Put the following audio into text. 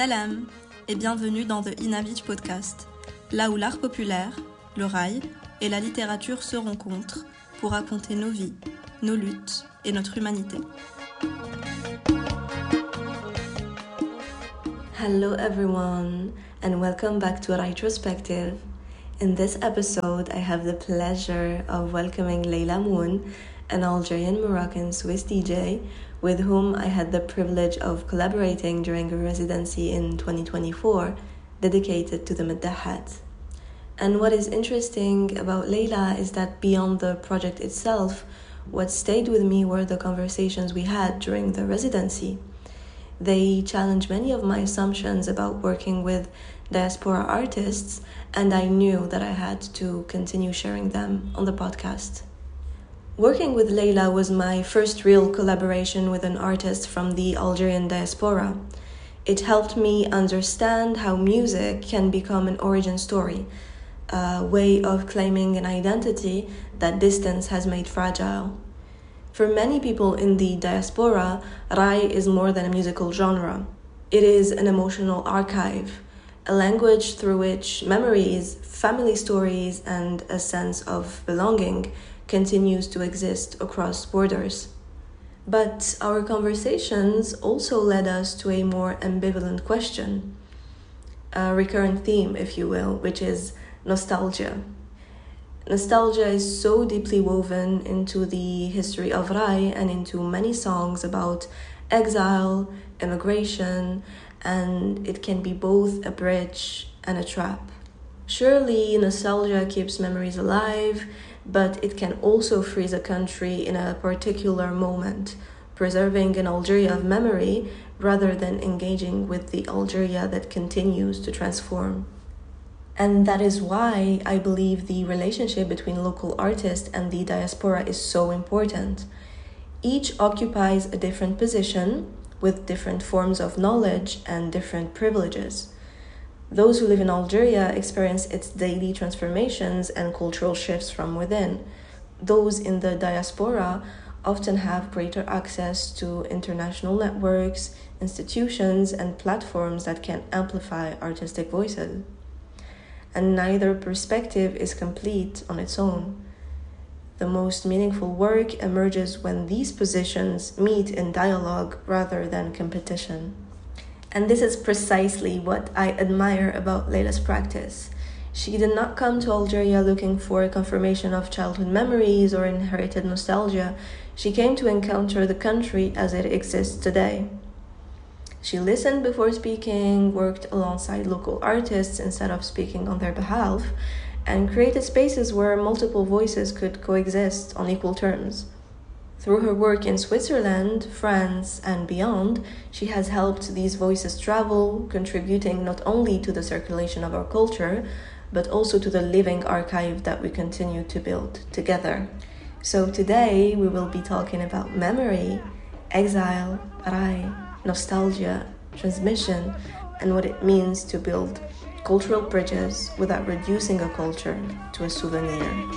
Salam et bienvenue dans The Inavich Podcast, là où l'art populaire, le rail et la littérature se rencontrent pour raconter nos vies, nos luttes et notre humanité. Hello everyone and welcome back to Retrospective. In this episode, I have the pleasure of welcoming Leila Moon, an Algerian-Moroccan Swiss DJ with whom I had the privilege of collaborating during a residency in 2024 dedicated to the Middahat. And what is interesting about Leila is that beyond the project itself, what stayed with me were the conversations we had during the residency. They challenged many of my assumptions about working with diaspora artists, and I knew that I had to continue sharing them on the podcast. Working with Leila was my first real collaboration with an artist from the Algerian diaspora. It helped me understand how music can become an origin story, a way of claiming an identity that distance has made fragile. For many people in the diaspora, Rai is more than a musical genre. It is an emotional archive, a language through which memories, family stories, and a sense of belonging continues to exist across borders. But our conversations also led us to a more ambivalent question, a recurrent theme, if you will, which is nostalgia. Nostalgia is so deeply woven into the history of Rai and into many songs about exile, immigration, and it can be both a bridge and a trap. Surely, nostalgia keeps memories alive, but it can also freeze a country in a particular moment, preserving an Algeria of memory rather than engaging with the Algeria that continues to transform. And that is why I believe the relationship between local artists and the diaspora is so important. Each occupies a different position with different forms of knowledge and different privileges. Those who live in Algeria experience its daily transformations and cultural shifts from within. Those in the diaspora often have greater access to international networks, institutions, and platforms that can amplify artistic voices. And neither perspective is complete on its own. The most meaningful work emerges when these positions meet in dialogue rather than competition. And this is precisely what I admire about Leila's practice. She did not come to Algeria looking for a confirmation of childhood memories or inherited nostalgia. She came to encounter the country as it exists today. She listened before speaking, worked alongside local artists instead of speaking on their behalf, and created spaces where multiple voices could coexist on equal terms. Through her work in Switzerland, France, and beyond, she has helped these voices travel, contributing not only to the circulation of our culture, but also to the living archive that we continue to build together. So today we will be talking about memory, exile, Rai, nostalgia, transmission, and what it means to build cultural bridges without reducing a culture to a souvenir.